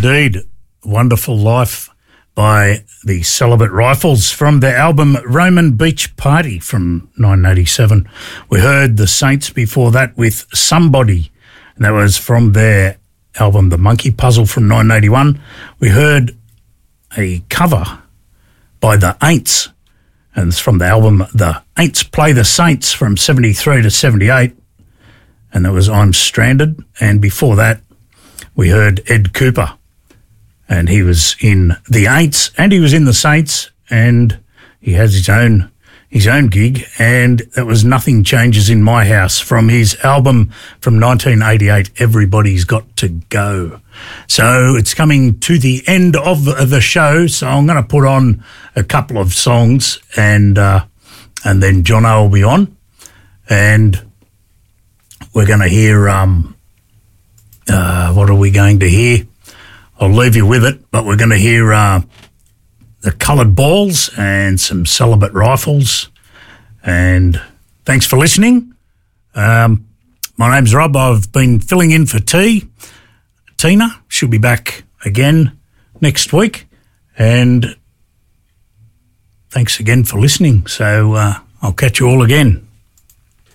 indeed. Wonderful Life by the Celibate Rifles from their album Roman Beach Party from 1987. We heard the Saints before that with Somebody, and that was from their album The Monkey Puzzle from 1981. We heard a cover by the Aints, and it's from the album The Aints Play the Saints from 73 to 78, and that was I'm Stranded. And before that, we heard Ed Cooper, and he was in the Aints and he was in the Saints, and he has his own gig, and that was Nothing Changes in My House from his album from 1988, Everybody's Got to Go. So it's coming to the end of the show, so I'm going to put on a couple of songs, and then Jono will be on, and we're going to hear, what are we going to hear? I'll leave you with it, but we're going to hear the Coloured Balls and some Celibate Rifles. And thanks for listening. My name's Rob. I've been filling in for Tina. She'll be back again next week. And thanks again for listening. So I'll catch you all again.